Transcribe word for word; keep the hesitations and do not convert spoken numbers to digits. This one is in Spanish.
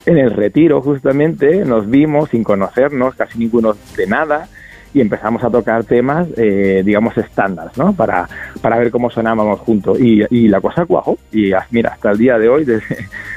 En el retiro, justamente, nos vimos sin conocernos, casi ninguno de nada, y empezamos a tocar temas, eh, digamos, estándar, ¿no? Para, para ver cómo sonábamos juntos. Y, y la cosa cuajó. Y mira, hasta el día de hoy, desde,